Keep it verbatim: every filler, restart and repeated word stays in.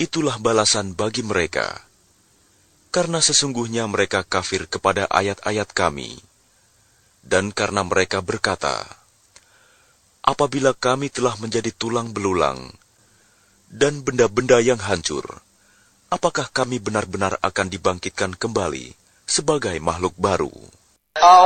itulah balasan bagi mereka, karena sesungguhnya mereka kafir kepada ayat-ayat kami, dan karena mereka berkata, apabila kami telah menjadi tulang belulang dan benda-benda yang hancur, apakah kami benar-benar akan dibangkitkan kembali sebagai makhluk baru?